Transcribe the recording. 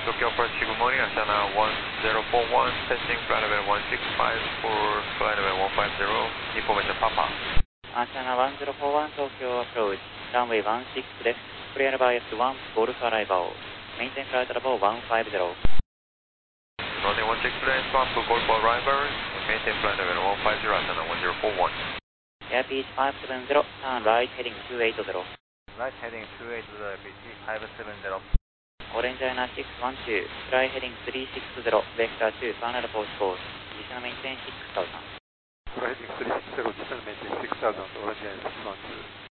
Tokyo approach, good morning, Asana 1041, testing flight level 165 for flight level 150, information Papa. Asana 1041, Tokyo approach, runway 16 です。Clear by S1, Golf arrival. Maintain flight level 150. Runway 16 lane, swap to Golf arrival, maintain flight level 150, Asana 1041. Airpeach 570, turn right heading 280. Right heading 280, Airpeach 570. Orange Liner 612, fly heading 360, vector 2, final approach course. Additional maintain 6000. Fly heading 360, additional maintain 6000, Orange Liner 612.